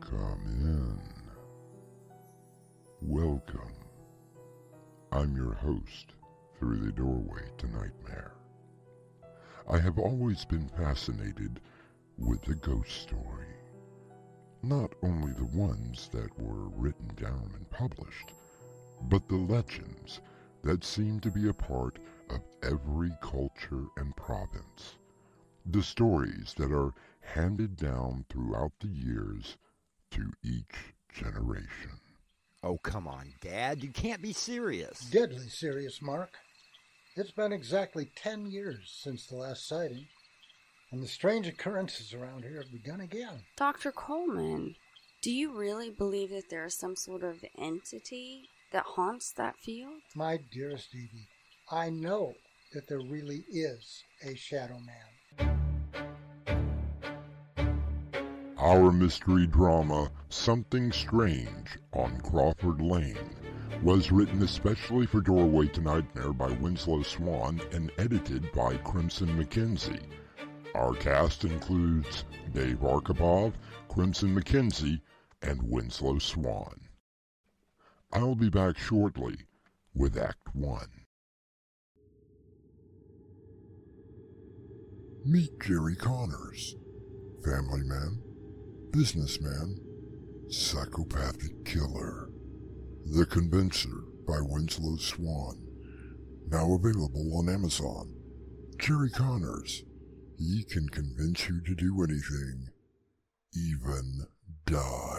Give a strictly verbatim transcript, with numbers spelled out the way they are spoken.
Come in. Welcome. I'm your host, Through the Doorway to Nightmare. I have always been fascinated with the ghost story. Not only the ones that were written down and published, but the legends that seem to be a part of every culture and province. The stories that are handed down throughout the years to each generation. Oh, come on, Dad. You can't be serious. Deadly serious, Mark. It's been exactly ten years since the last sighting, and the strange occurrences around here have begun again. Doctor Coleman, do you really believe that there is some sort of entity that haunts that field? My dearest Evie, I know that there really is a Shadow Man. Our mystery drama, Something Strange on Crawford Lane, was written especially for Doorway to Nightmare by Winslow Swan and edited by Crimson McKenzie. Our cast includes Dave Arkhipov, Crimson McKenzie, and Winslow Swan. I'll be back shortly with Act one. Meet Jerry Connors, family man, businessman, psychopathic killer. The Convincer by Winslow Swan. Now available on Amazon. Jerry Connors. He can convince you to do anything, even die.